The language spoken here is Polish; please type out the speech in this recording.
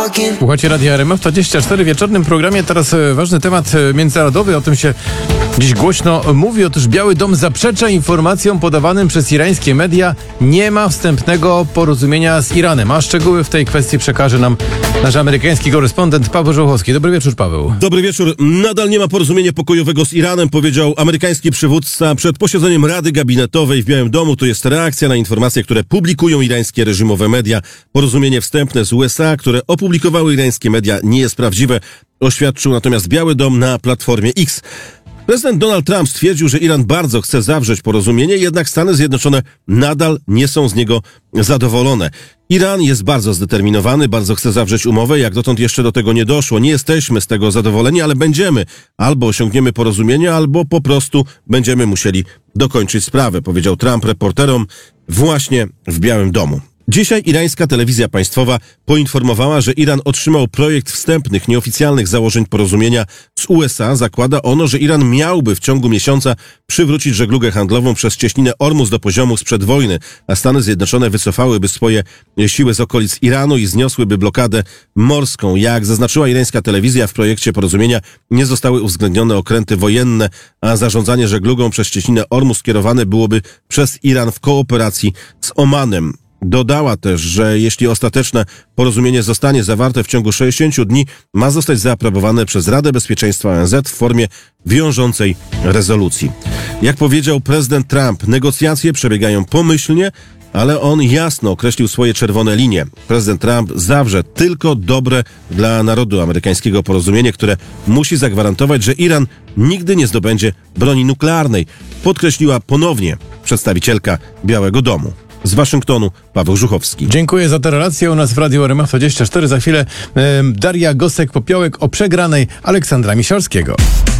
Słuchajcie Radia RMF24 w wieczornym programie. Teraz ważny temat międzynarodowy. O tym się dziś głośno mówi. Otóż Biały Dom zaprzecza informacjom podawanym przez irańskie media. Nie ma wstępnego porozumienia z Iranem. A szczegóły w tej kwestii przekaże nam nasz amerykański korespondent Paweł Żołchowski. Dobry wieczór, Paweł. Dobry wieczór. Nadal nie ma porozumienia pokojowego z Iranem, powiedział amerykański przywódca przed posiedzeniem Rady Gabinetowej w Białym Domu. To jest reakcja na informacje, które publikują irańskie reżimowe media. Porozumienie wstępne z USA, które opublikowały irańskie media, nie jest prawdziwe, oświadczył natomiast Biały Dom na platformie X. Prezydent Donald Trump stwierdził, że Iran bardzo chce zawrzeć porozumienie, jednak Stany Zjednoczone nadal nie są z niego zadowolone. Iran jest bardzo zdeterminowany, bardzo chce zawrzeć umowę, jak dotąd jeszcze do tego nie doszło. Nie jesteśmy z tego zadowoleni, ale będziemy. Albo osiągniemy porozumienie, albo po prostu będziemy musieli dokończyć sprawę, powiedział Trump reporterom właśnie w Białym Domu. Dzisiaj irańska telewizja państwowa poinformowała, że Iran otrzymał projekt wstępnych, nieoficjalnych założeń porozumienia z USA. Zakłada ono, że Iran miałby w ciągu miesiąca przywrócić żeglugę handlową przez cieśninę Ormus do poziomu sprzed wojny, a Stany Zjednoczone wycofałyby swoje siły z okolic Iranu i zniosłyby blokadę morską. Jak zaznaczyła irańska telewizja, w projekcie porozumienia nie zostały uwzględnione okręty wojenne, a zarządzanie żeglugą przez cieśninę Ormus kierowane byłoby przez Iran w kooperacji z Omanem. Dodała też, że jeśli ostateczne porozumienie zostanie zawarte w ciągu 60 dni, ma zostać zaaprobowane przez Radę Bezpieczeństwa ONZ w formie wiążącej rezolucji. Jak powiedział prezydent Trump, negocjacje przebiegają pomyślnie, ale on jasno określił swoje czerwone linie. Prezydent Trump zawrze tylko dobre dla narodu amerykańskiego porozumienie, które musi zagwarantować, że Iran nigdy nie zdobędzie broni nuklearnej, podkreśliła ponownie przedstawicielka Białego Domu. Z Waszyngtonu Paweł Żuchowski. Dziękuję za tę relację. U nas w Radiu RMF24 za chwilę Daria Gosek-Popiołek o przegranej Aleksandra Misiorskiego.